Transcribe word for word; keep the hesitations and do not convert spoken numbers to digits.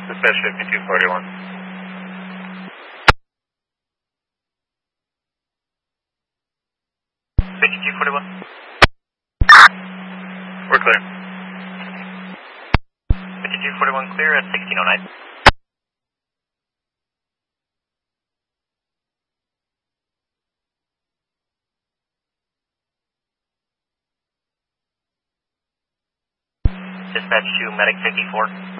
Dispatch fifty-two forty-one. fifty-two forty-one. We're clear. fifty-two forty-one clear at sixteen oh nine. Dispatch to Medic fifty-four.